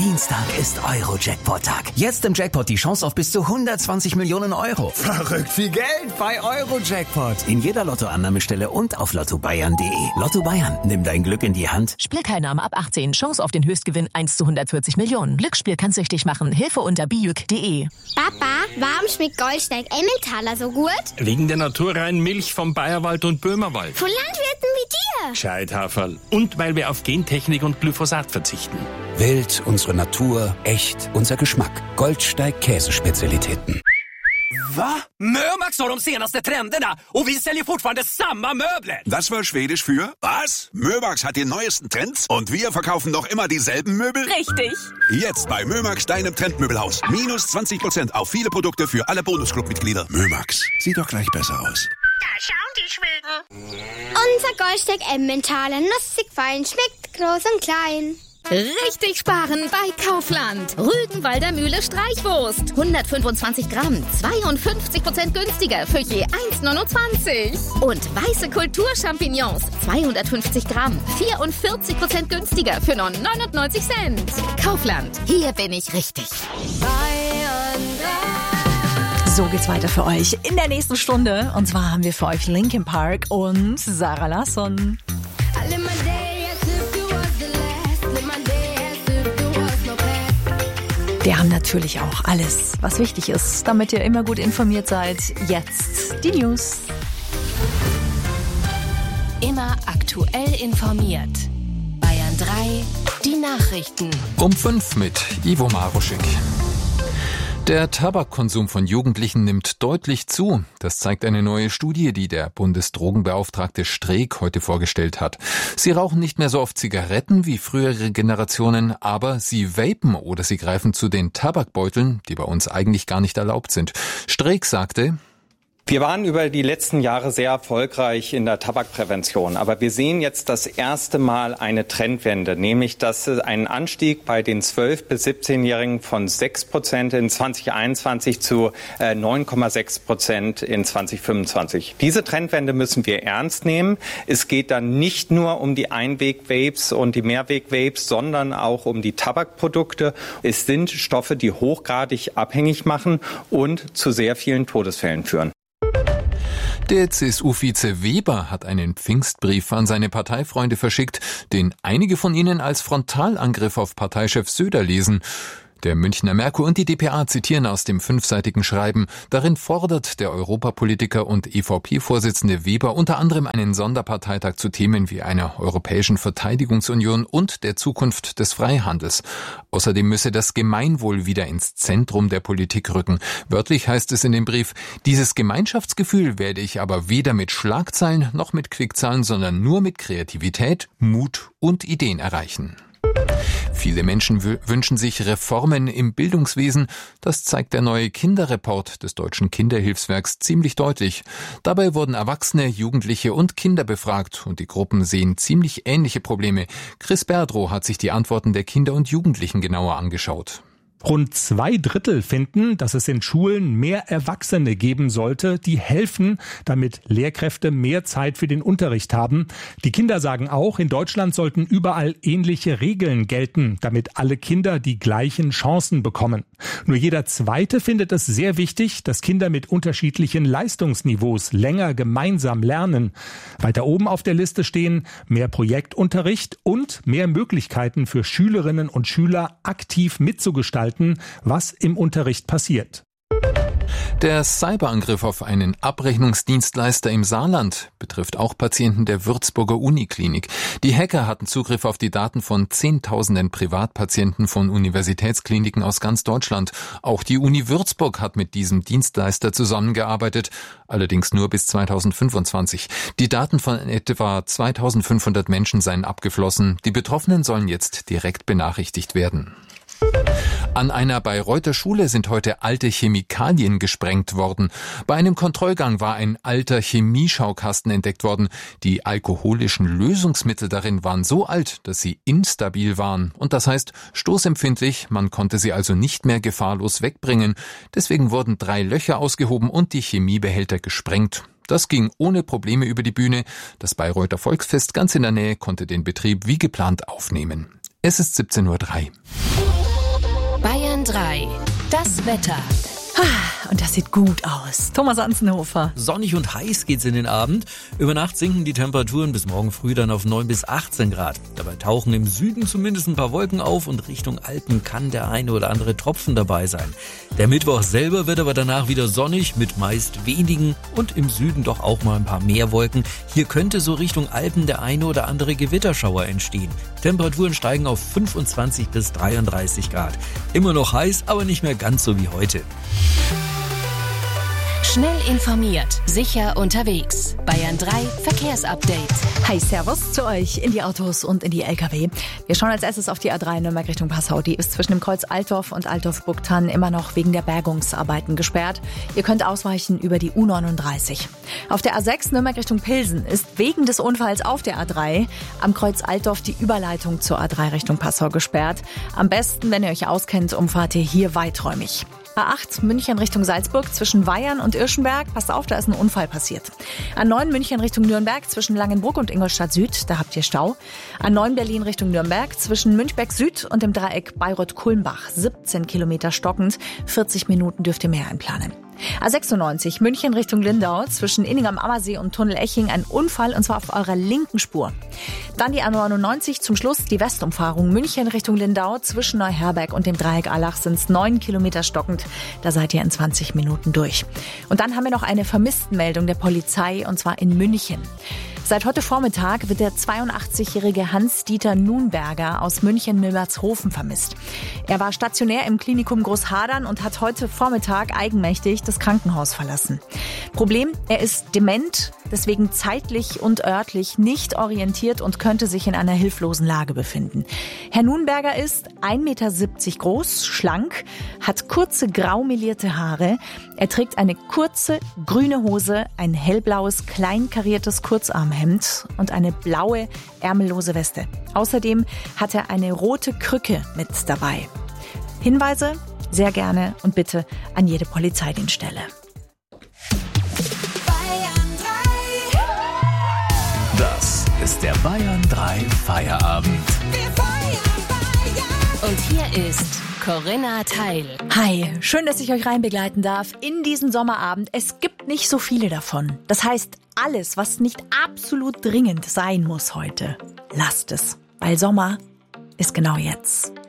Dienstag ist Euro-Jackpot-Tag. Jetzt im Jackpot die Chance auf bis zu 120 Millionen Euro. Verrückt viel Geld bei Euro-Jackpot. In jeder Lottoannahmestelle und auf lottobayern.de. Lotto Bayern, nimm dein Glück in die Hand. Spielteilnahme ab 18. Chance auf den Höchstgewinn 1 zu 140 Millionen. Glücksspiel kann süchtig machen. Hilfe unter bijuk.de. Papa, warum schmeckt Goldsteig Emmentaler so gut? Wegen der naturreinen Milch vom Bayerwald und Böhmerwald. Von Landwirten wie dir. Gescheithaferl. Und weil wir auf Gentechnik und Glyphosat verzichten. Wild, unsere Natur, echt, unser Geschmack. Goldsteig Käsespezialitäten. Va? Mömax har de senaste trenderna och vi säljer fortfarande samma möbler. Das war Schwedisch für was? Mömax hat die neuesten Trends und wir verkaufen noch immer dieselben Möbel? Richtig. Jetzt bei Mömax, deinem Trendmöbelhaus. Minus 20% auf viele Produkte für alle Bonusclub-Mitglieder. Mömax, sieht doch gleich besser aus. Da schauen die Schweden. Unser Goldsteig Emmentaler, nussig fein, schmeckt groß und klein. Richtig sparen bei Kaufland. Rügenwalder Mühle Streichwurst. 125 Gramm, 52% günstiger für je 1,29. Und weiße Kulturchampignons, 250 Gramm, 44% günstiger für nur 99 Cent. Kaufland, hier bin ich richtig. So geht's weiter für euch in der nächsten Stunde. Und zwar haben wir für euch Linkin Park und Sarah Larsson. Die haben natürlich auch alles, was wichtig ist, damit ihr immer gut informiert seid. Jetzt die News. Immer aktuell informiert. Bayern 3, die Nachrichten. Um 5 mit Ivo Maruschik. Der Tabakkonsum von Jugendlichen nimmt deutlich zu. Das zeigt eine neue Studie, die der Bundesdrogenbeauftragte Streeck heute vorgestellt hat. Sie rauchen nicht mehr so oft Zigaretten wie frühere Generationen, aber sie vapen oder sie greifen zu den Tabakbeuteln, die bei uns eigentlich gar nicht erlaubt sind. Streeck sagte: Wir waren über die letzten Jahre sehr erfolgreich in der Tabakprävention, aber wir sehen jetzt das erste Mal eine Trendwende, nämlich dass ein Anstieg bei den 12- bis 17-Jährigen von 6% in 2021 zu 9,6% in 2025. Diese Trendwende müssen wir ernst nehmen. Es geht dann nicht nur um die Einweg-Vapes und die Mehrweg-Vapes, sondern auch um die Tabakprodukte. Es sind Stoffe, die hochgradig abhängig machen und zu sehr vielen Todesfällen führen. Der CSU-Vize Weber hat einen Pfingstbrief an seine Parteifreunde verschickt, den einige von ihnen als Frontalangriff auf Parteichef Söder lesen. Der Münchner Merkur und die dpa zitieren aus dem 5-seitigen Schreiben. Darin fordert der Europapolitiker und EVP-Vorsitzende Weber unter anderem einen Sonderparteitag zu Themen wie einer europäischen Verteidigungsunion und der Zukunft des Freihandels. Außerdem müsse das Gemeinwohl wieder ins Zentrum der Politik rücken. Wörtlich heißt es in dem Brief: Dieses Gemeinschaftsgefühl werde ich aber weder mit Schlagzeilen noch mit Klickzahlen, sondern nur mit Kreativität, Mut und Ideen erreichen. Viele Menschen wünschen sich Reformen im Bildungswesen. Das zeigt der neue Kinderreport des Deutschen Kinderhilfswerks ziemlich deutlich. Dabei wurden Erwachsene, Jugendliche und Kinder befragt und die Gruppen sehen ziemlich ähnliche Probleme. Chris Berdrow hat sich die Antworten der Kinder und Jugendlichen genauer angeschaut. Rund 2/3 finden, dass es in Schulen mehr Erwachsene geben sollte, die helfen, damit Lehrkräfte mehr Zeit für den Unterricht haben. Die Kinder sagen auch, in Deutschland sollten überall ähnliche Regeln gelten, damit alle Kinder die gleichen Chancen bekommen. Nur jeder Zweite findet es sehr wichtig, dass Kinder mit unterschiedlichen Leistungsniveaus länger gemeinsam lernen. Weiter oben auf der Liste stehen mehr Projektunterricht und mehr Möglichkeiten für Schülerinnen und Schüler, aktiv mitzugestalten, was im Unterricht passiert. Der Cyberangriff auf einen Abrechnungsdienstleister im Saarland betrifft auch Patienten der Würzburger Uniklinik. Die Hacker hatten Zugriff auf die Daten von Zehntausenden Privatpatienten von Universitätskliniken aus ganz Deutschland. Auch die Uni Würzburg hat mit diesem Dienstleister zusammengearbeitet, allerdings nur bis 2025. Die Daten von etwa 2500 Menschen seien abgeflossen. Die Betroffenen sollen jetzt direkt benachrichtigt werden. An einer Bayreuther Schule sind heute alte Chemikalien gesprengt worden. Bei einem Kontrollgang war ein alter Chemieschaukasten entdeckt worden. Die alkoholischen Lösungsmittel darin waren so alt, dass sie instabil waren. Und das heißt stoßempfindlich, man konnte sie also nicht mehr gefahrlos wegbringen. Deswegen wurden 3 Löcher ausgehoben und die Chemiebehälter gesprengt. Das ging ohne Probleme über die Bühne. Das Bayreuther Volksfest ganz in der Nähe konnte den Betrieb wie geplant aufnehmen. Es ist 17:03 Uhr. Bayern 3. Das Wetter. Und das sieht gut aus. Thomas Anzenhofer. Sonnig und heiß geht's in den Abend. Über Nacht sinken die Temperaturen bis morgen früh dann auf 9 bis 18 Grad. Dabei tauchen im Süden zumindest ein paar Wolken auf und Richtung Alpen kann der eine oder andere Tropfen dabei sein. Der Mittwoch selber wird aber danach wieder sonnig mit meist wenigen und im Süden doch auch mal ein paar mehr Wolken. Hier könnte so Richtung Alpen der eine oder andere Gewitterschauer entstehen. Temperaturen steigen auf 25 bis 33 Grad. Immer noch heiß, aber nicht mehr ganz so wie heute. Schnell informiert, sicher unterwegs. Bayern 3 Verkehrsupdate. Hi, Servus zu euch in die Autos und in die LKW. Wir schauen als erstes auf die A3 Nürnberg Richtung Passau. Die ist zwischen dem Kreuz Altdorf und Altdorf-Burgthann immer noch wegen der Bergungsarbeiten gesperrt. Ihr könnt ausweichen über die U39. Auf der A6 Nürnberg Richtung Pilsen ist wegen des Unfalls auf der A3 am Kreuz Altdorf die Überleitung zur A3 Richtung Passau gesperrt. Am besten, wenn ihr euch auskennt, umfahrt ihr hier weiträumig. A8 München Richtung Salzburg zwischen Weyern und Irschenberg. Passt auf, da ist ein Unfall passiert. A9 München Richtung Nürnberg zwischen Langenbrück und Ingolstadt Süd. Da habt ihr Stau. A9 Berlin Richtung Nürnberg zwischen Münchberg Süd und dem Dreieck Bayreuth-Kulmbach. 17 Kilometer stockend. 40 Minuten dürft ihr mehr einplanen. A96 München Richtung Lindau zwischen Inning am Ammersee und Tunnel-Eching ein Unfall und zwar auf eurer linken Spur. Dann die A99 zum Schluss die Westumfahrung München Richtung Lindau zwischen Neuherberg und dem Dreieck Allach sind es 9 Kilometer stockend. Da seid ihr in 20 Minuten durch. Und dann haben wir noch eine Vermisstenmeldung der Polizei und zwar in München. Seit heute Vormittag wird der 82-jährige Hans-Dieter Nunberger aus München-Milbertshofen vermisst. Er war stationär im Klinikum Großhadern und hat heute Vormittag eigenmächtig das Krankenhaus verlassen. Problem, er ist dement, deswegen zeitlich und örtlich nicht orientiert und könnte sich in einer hilflosen Lage befinden. Herr Nunberger ist 1,70 Meter groß, schlank, hat kurze grau melierte Haare. Er trägt eine kurze grüne Hose, ein hellblaues, klein kariertes Kurzarmhemd und eine blaue, ärmellose Weste. Außerdem hat er eine rote Krücke mit dabei. Hinweise sehr gerne und bitte an jede Polizeidienststelle. Das ist der Bayern 3 Feierabend. Und hier ist Corinna Teil. Hi, schön, dass ich euch reinbegleiten darf in diesen Sommerabend. Es gibt nicht so viele davon. Das heißt, alles, was nicht absolut dringend sein muss heute, lasst es. Weil Sommer ist genau jetzt.